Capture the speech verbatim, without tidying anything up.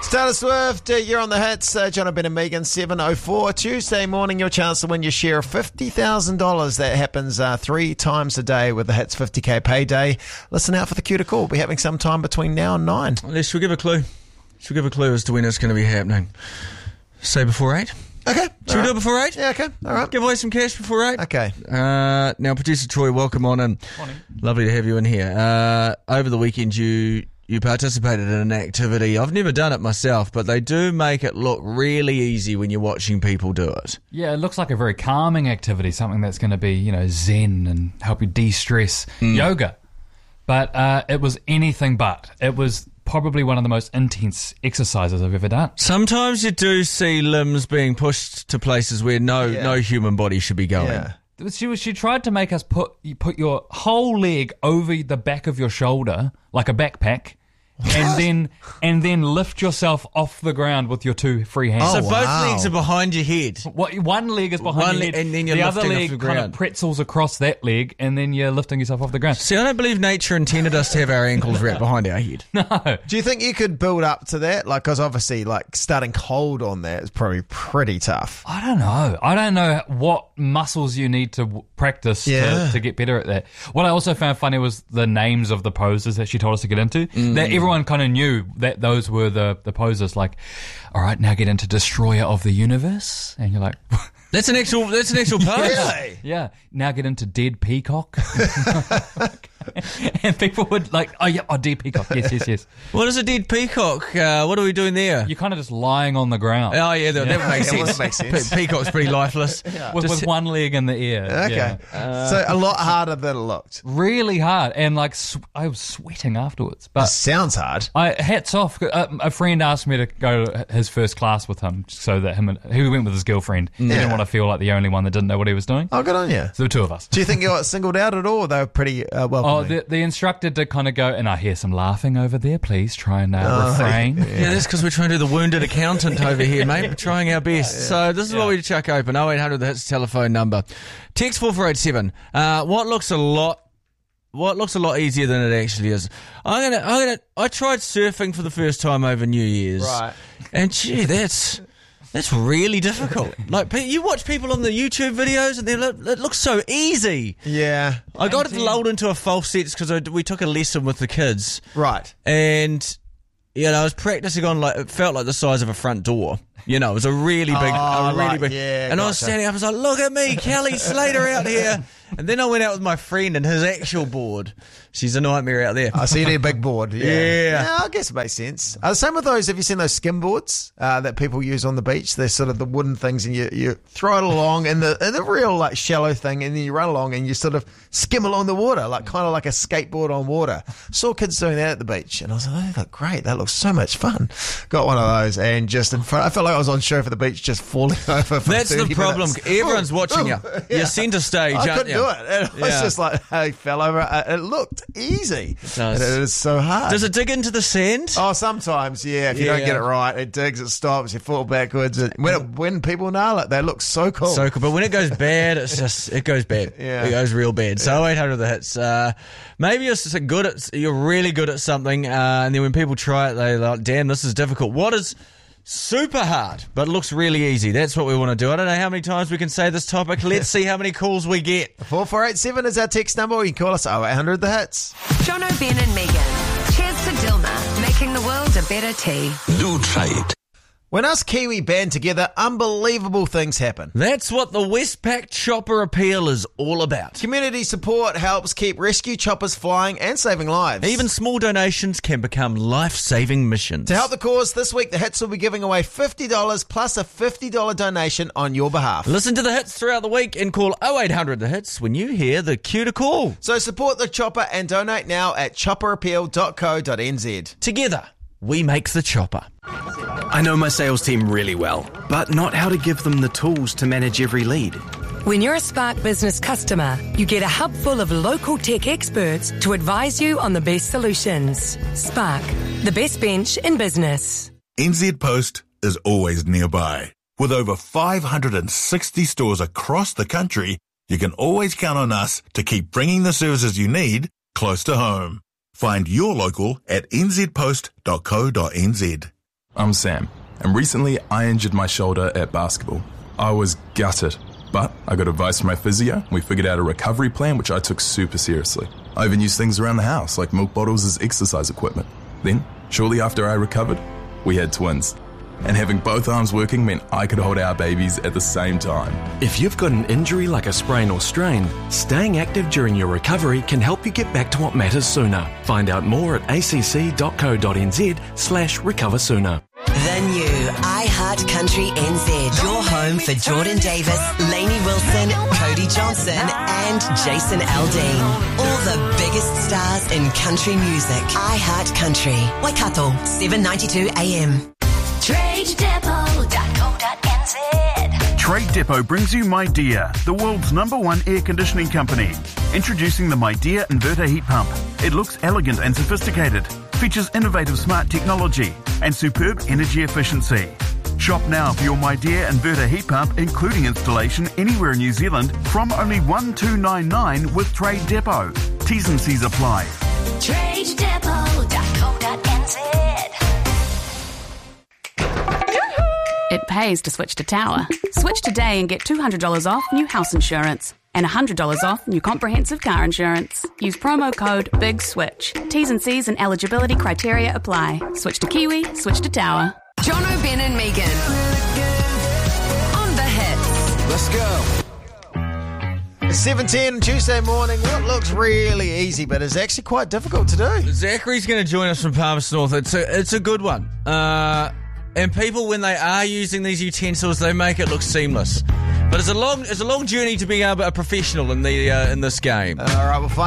Taylor Swift, uh, you're on the hits. Uh, John, Ben and Megan, seven oh four. Tuesday morning, your chance to win your share of fifty thousand dollars. That happens uh, three times a day with the Hits fifty K payday. Listen out for the cue to call. We'll be having some time between now and nine. Should we give a clue? Should we give a clue as to when it's going to be happening? Say before eight? Okay. Should we right. do it before eight? Yeah, okay. All right. Give away some cash before eight? Okay. Uh, now, Producer Troy, welcome on in. Morning. Lovely to have you in here. Uh, over the weekend, you... You participated in an activity. I've never done it myself, but they do make it look really easy when you're watching people do it. Yeah, it looks like a very calming activity, something that's going to be, you know, zen and help you de-stress. Mm. Yoga. But uh, it was anything but. It was probably one of the most intense exercises I've ever done. Sometimes you do see limbs being pushed to places where no, yeah. no human body should be going. Yeah. She she tried to make us put you put your whole leg over the back of your shoulder like a backpack, and then and then lift yourself off the ground with your two free hands. Oh, so wow. both legs are behind your head. What, one leg is behind One your leg, head, and then you're the lifting other off leg the kind ground. of pretzels across that leg, and then you're lifting yourself off the ground. See, I don't believe nature intended us to have our ankles wrapped behind our head. No. Do you think you could build up to that? Like, because obviously, like, starting cold on that is probably pretty tough. I don't know. I don't know what muscles you need to w- practice Yeah. to, to get better at that. What I also found funny was the names of the poses that she told us to get into. Mm. That everyone kind of knew that those were the, the poses. Like, all right, now get into Destroyer of the Universe. And you're like... That's an actual. That's an actual pose. Really? Yeah. Now get into Dead Peacock. And people would like, oh yeah, oh, Dead Peacock. Yes, yes, yes. What is a dead peacock? Uh, what are we doing there? You're kind of just lying on the ground. Oh yeah, that, that would make That sense. would make sense. Pe- Peacock's pretty lifeless. with, Just- with one leg in the air. Okay. Yeah. so a lot harder than it looked. Really hard. And like, sw- I was sweating afterwards. But Sounds hard. I hats off. Uh, a friend asked me to go to his first class with him, so that him and he went with his girlfriend. He Yeah. didn't want to feel like the only one that didn't know what he was doing. Oh, good on you. So the two of us. Do you think you got singled out at all? They were pretty uh, Oh, welcoming. the, the instructor did kind of go, and I hear some laughing over there. Please try and uh, Oh, refrain. Yeah, that's because we're trying to do the wounded accountant over here, mate. We're trying our best. So this is what we chuck open. oh eight hundred, the Hits telephone number. Text four four eight seven. Uh, what looks a lot... What looks a lot easier than it actually is. I'm gonna, I'm gonna. I tried surfing for the first time over New Year's, Right. and gee, that's that's really difficult. Like pe- you watch people on the YouTube videos, and they look, it looks so easy. Yeah. I got it lulled into a false sense because we took a lesson with the kids, Right. and you know, I was practicing on like it felt like the size of a front door. You know, it was a really big, Oh, a really like, big. yeah, and I was gotcha. standing up, I was like, "Look at me, Kelly Slater out here." And then I went out with my friend and his actual board. She's a nightmare out there. I see you need a big board. Yeah. Yeah. I guess it makes sense. Uh, same with those, have you seen those skim boards uh, that people use on the beach? They're sort of the wooden things and you, you throw it along in the, in the real like shallow thing and then you run along and you sort of skim along the water, like kind of like a skateboard on water. Saw kids doing that at the beach and I was like, oh, they look great. That looks so much fun. Got one of those and just in front, I felt like I was on show for the beach just falling over for That's the thirty problem. minutes. Everyone's Ooh, watching ooh, you. yeah. You're centre stage, I aren't couldn't you? do it. And it was Yeah. just like, I fell over. Uh, It looked easy. It does. And it is so hard. Does it dig into the sand? Oh, sometimes, yeah. If you don't Yeah. get it right, it digs, it stops, you fall backwards. It, when it, when people nail it, they look so cool. So cool. But when it goes bad, it's just, it goes bad. Yeah. It goes real bad. So oh eight hundred the hits. Uh, maybe you're just good at, you're really good at something, uh, and then when people try it, they're like, damn, this is difficult. What is super hard, but it looks really easy? That's what we want to do. I don't know how many times we can say this topic. Let's see how many calls we get. four four eight seven is our text number, or you can call us oh eight hundred the hits. John O'Ben and Megan. Cheers to Dilma, making the world a better tea. Do try it. When us Kiwi band together, unbelievable things happen. That's what the Westpac Chopper Appeal is all about. Community support helps keep rescue choppers flying and saving lives. Even small donations can become life-saving missions. to help the cause, this week the Hits will be giving away fifty dollars plus a fifty dollars donation on your behalf. Listen to the hits throughout the week and call oh eight hundred the hits when you hear the cue to call. So support the chopper and donate now at chopper appeal dot co dot n z. Together, we make the chopper. I know my sales team really well, but not how to give them the tools to manage every lead. When you're a Spark Business customer, you get a hub full of local tech experts to advise you on the best solutions. Spark, the best bench in business. N Z Post is always nearby. With over five hundred sixty stores across the country, you can always count on us to keep bringing the services you need close to home. Find your local at n z post dot co dot n z. I'm Sam, and recently I injured my shoulder at basketball. I was gutted, but I got advice from my physio. We figured out a recovery plan, which I took super seriously. I even used things around the house, like milk bottles as exercise equipment. Then, shortly after I recovered, we had twins. And having both arms working meant I could hold our babies at the same time. If you've got an injury like a sprain or strain, staying active during your recovery can help you get back to what matters sooner. Find out more at acc.co.nz slash recover sooner. The new iHeart Country N Z. Your home for Jordan Davis, Lainey Wilson, Cody Johnson and Jason Aldean. All the biggest stars in country music. iHeart Country. Waikato, seven ninety-two A M. trade depot dot co dot n z. Trade Depot brings you MyDear, the world's number one air conditioning company. Introducing the MyDear inverter heat pump. It looks elegant and sophisticated, features innovative smart technology and superb energy efficiency. Shop now for your MyDear inverter heat pump, including installation anywhere in New Zealand, from only one two nine nine with Trade Depot. T's and C's apply. trade depot dot co dot n z. It pays to switch to Tower. Switch today and get two hundred dollars off new house insurance and one hundred dollars off new comprehensive car insurance. Use promo code BIGSWITCH. T's and C's and eligibility criteria apply. Switch to Kiwi, switch to Tower. John O'Ben and Megan. On the hits. Let's go. seven ten Tuesday morning. What looks really easy but is actually quite difficult to do. Zachary's going to join us from Palmerston North. It's a, it's a good one. Uh... And people, when they are using these utensils, they make it look seamless. But it's a long, it's a long journey to being able a professional in the uh, in this game. All right, we'll find.